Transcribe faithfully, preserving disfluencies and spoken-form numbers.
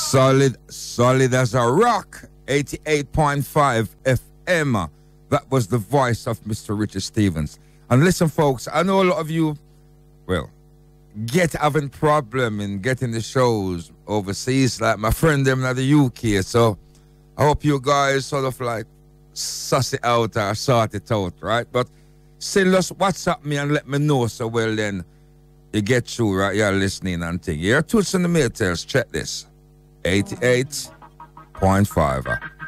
Solid, solid as a rock. eighty-eight point five F M. That was the voice of Mister Richard Stevens. And listen, folks, I know a lot of you, well, get having problem in getting the shows overseas, like my friend them in the U K. So I hope you guys sort of like suss it out or sort it out, right? But still just WhatsApp me and let me know, so well then you get through, right? You're listening and thing. You're Toots in the Maytals. Check this. eighty-eight point five.